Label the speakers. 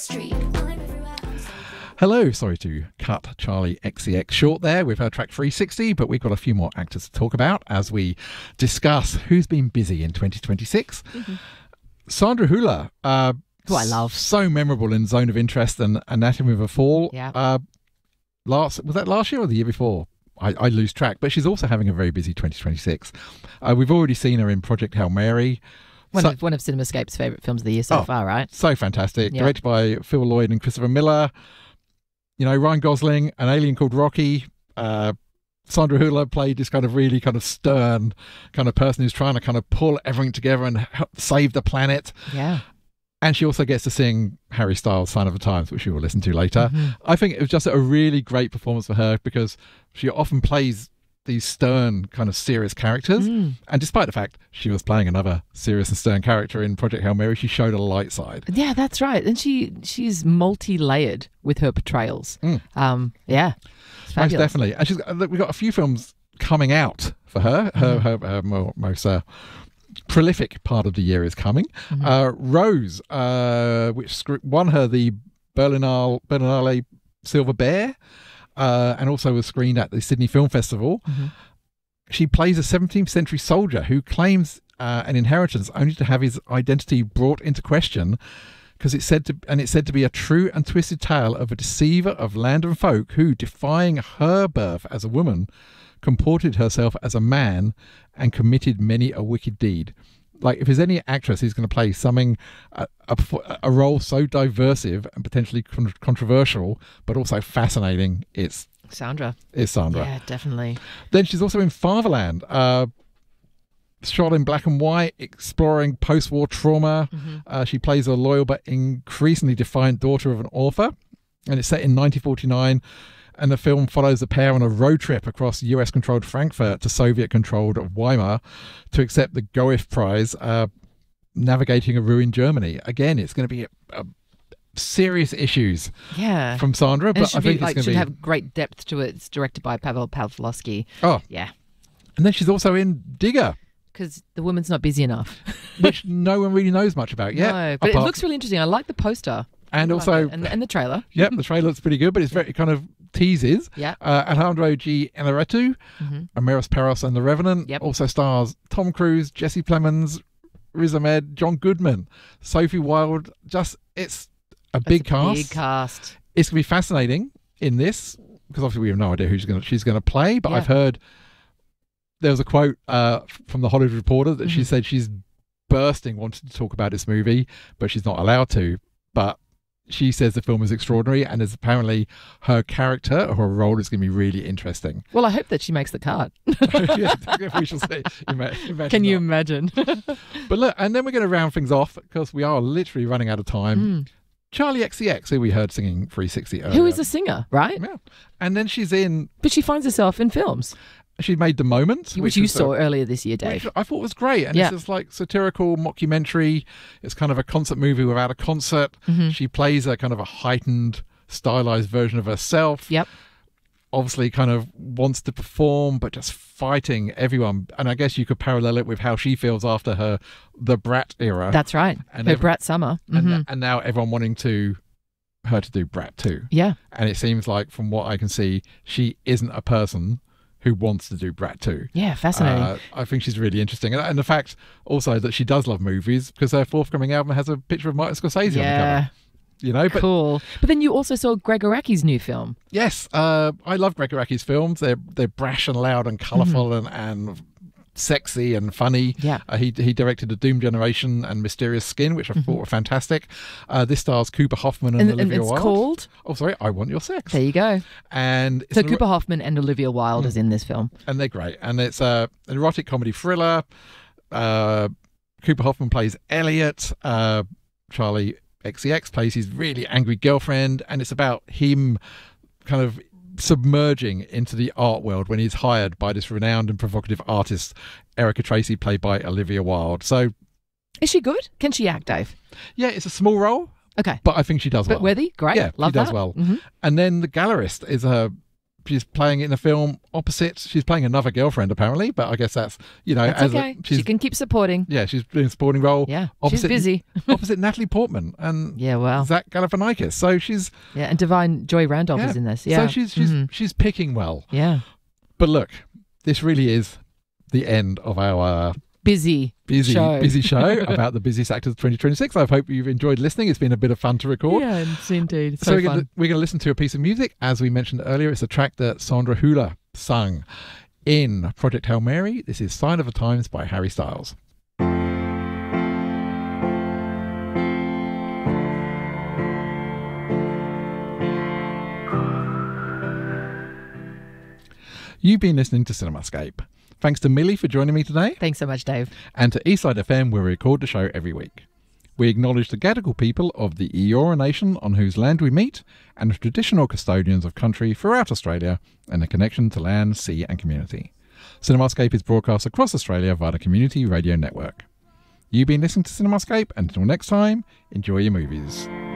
Speaker 1: Street.
Speaker 2: Hello, sorry to cut Charlie XCX short there with her track 360, but we've got a few more actors to talk about as we discuss who's been busy in 2026. Mm-hmm. Sandra Hüller,
Speaker 3: who I love.
Speaker 2: So memorable in Zone of Interest and Anatomy of a Fall.
Speaker 3: Yeah.
Speaker 2: Was that last year or the year before? I lose track, but she's also having a very busy 2026. We've already seen her in Project Hail Mary.
Speaker 3: One of CinemaScape's favourite films of the year so far, right?
Speaker 2: So fantastic.
Speaker 3: Yeah.
Speaker 2: Directed by Phil Lloyd and Christopher Miller. You know, Ryan Gosling, An Alien Called Rocky. Sandra Hüller played this kind of really kind of stern kind of person who's trying to kind of pull everything together and help save the planet.
Speaker 3: Yeah.
Speaker 2: And she also gets to sing Harry Styles' Sign of the Times, which we will listen to later.
Speaker 3: Mm-hmm.
Speaker 2: I think it was just a really great performance for her because she often plays these stern kind of serious characters. And despite the fact she was playing another serious and stern character in Project Hail Mary, she showed a light side.
Speaker 3: Yeah, that's right. And she's multi-layered with her portrayals. Yeah. It's
Speaker 2: Most
Speaker 3: fabulous.
Speaker 2: definitely. And we've got a few films coming out for her. Her most prolific part of the year is coming. Rose, which won her the Berlinale Silver Bear, and also was screened at the Sydney Film Festival. She plays a 17th century soldier who claims an inheritance only to have his identity brought into question, because it's said to be a true and twisted tale of a deceiver of land and folk who, defying her birth as a woman, comported herself as a man and committed many a wicked deed. Like, if there's any actress who's going to play something, a role so diversive and potentially controversial, but also fascinating, it's
Speaker 3: Sandra.
Speaker 2: Sandra.
Speaker 3: Yeah, definitely.
Speaker 2: Then she's also in Fatherland, shot in black and white, exploring post-war trauma. She plays a loyal but increasingly defiant daughter of an author, and it's set in 1949. And the film follows the pair on a road trip across US-controlled Frankfurt to Soviet-controlled Weimar to accept the Goethe Prize, navigating a ruined Germany. Again, it's going to be a serious issues from Sandra, but I think it's going to be...
Speaker 3: have great depth to it. It's directed by Pavel Pawlowski.
Speaker 2: Oh.
Speaker 3: Yeah.
Speaker 2: And then she's also in Digger.
Speaker 3: Because the woman's not busy enough.
Speaker 2: Which no one really knows much about yet.
Speaker 3: No, but it looks really interesting. I like the poster.
Speaker 2: And also...
Speaker 3: And the trailer.
Speaker 2: Yep, the trailer looks pretty good, but it's very kind of teases.
Speaker 3: Yeah.
Speaker 2: Alejandro G. Inarritu, Amiros Peros and The Revenant.
Speaker 3: Yep.
Speaker 2: Also stars Tom Cruise, Jesse Plemons, Riz Ahmed, John Goodman, Sophie Wilde. It's a big cast.
Speaker 3: Big cast.
Speaker 2: It's going to be fascinating in this, because obviously we have no idea who she's going to play, but I've heard there was a quote from the Hollywood Reporter that she said she's bursting wanting to talk about this movie, but she's not allowed to. But she says the film is extraordinary, and is apparently her character or her role is going to be really interesting.
Speaker 3: Well, I hope that she makes the cut.
Speaker 2: Yeah, we shall see.
Speaker 3: Can you imagine?
Speaker 2: But look, and then we're going to round things off because we are literally running out of time. Charlie XCX, who we heard singing 360 earlier.
Speaker 3: Who is a singer, right?
Speaker 2: Yeah. And then she's in...
Speaker 3: But she finds herself in films.
Speaker 2: She made The Moment.
Speaker 3: Which you saw earlier this year, Dave.
Speaker 2: Which I thought was great. And it's this like satirical mockumentary. It's kind of a concert movie without a concert. She plays a kind of a heightened, stylized version of herself.
Speaker 3: Yep.
Speaker 2: Obviously kind of wants to perform, but just fighting everyone. And I guess you could parallel it with how she feels after the Brat era.
Speaker 3: That's right.
Speaker 2: And
Speaker 3: her Brat summer.
Speaker 2: And now everyone wanting her to do Brat too.
Speaker 3: Yeah.
Speaker 2: And it seems like, from what I can see, she isn't a person who wants to do Brat 2.
Speaker 3: Yeah, fascinating.
Speaker 2: I think she's really interesting. And the fact also that she does love movies, because her forthcoming album has a picture of Martin Scorsese on the cover. You know, but
Speaker 3: cool. But then you also saw Gregg Araki's new film.
Speaker 2: Yes, I love Gregg Araki's films. They're brash and loud and colourful and sexy and funny.
Speaker 3: Yeah.
Speaker 2: He directed A Doom Generation and Mysterious Skin, which I thought were fantastic. This stars Cooper Hoffman and Olivia Wilde.
Speaker 3: And it's called...
Speaker 2: Oh, sorry, I Want Your Sex.
Speaker 3: There you go.
Speaker 2: And
Speaker 3: so Cooper Hoffman and Olivia Wilde is in this film.
Speaker 2: And they're great. And it's an erotic comedy thriller. Cooper Hoffman plays Elliot. Charlie XCX plays his really angry girlfriend. And it's about him kind of submerging into the art world when he's hired by this renowned and provocative artist Erica Tracy, played by Olivia Wilde. So
Speaker 3: is she good? Can she act, Dave?
Speaker 2: Yeah, it's a small role.
Speaker 3: Okay.
Speaker 2: But I think she does well.
Speaker 3: But worthy? Great.
Speaker 2: Yeah,
Speaker 3: Love
Speaker 2: she does
Speaker 3: that.
Speaker 2: well. And then The Gallerist is a She's playing it in a film opposite. She's playing another girlfriend, apparently, but I guess that's,
Speaker 3: That's okay. She can keep supporting.
Speaker 2: Yeah, she's doing a supporting role.
Speaker 3: Yeah,
Speaker 2: opposite,
Speaker 3: she's busy.
Speaker 2: opposite Natalie Portman and Zach Galifianakis. So she's...
Speaker 3: Yeah, and Divine Joy Randolph is in this. Yeah.
Speaker 2: So she's picking well.
Speaker 3: Yeah.
Speaker 2: But look, this really is the end of our...
Speaker 3: busy show
Speaker 2: about the busiest actors of 2026. I hope you've enjoyed listening. It's been a bit of fun to record.
Speaker 3: Yeah, it's indeed.
Speaker 2: So we're going to listen to a piece of music. As we mentioned earlier, it's a track that Sandra Hüller sung in Project Hail Mary. This is Sign of the Times by Harry Styles. You've been listening to CinemaScape. Thanks to Millie for joining me today.
Speaker 3: Thanks so much, Dave.
Speaker 2: And to Eastside FM, where we record the show every week. We acknowledge the Gadigal people of the Eora Nation on whose land we meet, and the traditional custodians of country throughout Australia, and the connection to land, sea and community. CinemaScape is broadcast across Australia via the Community Radio Network. You've been listening to CinemaScape, and until next time, enjoy your movies.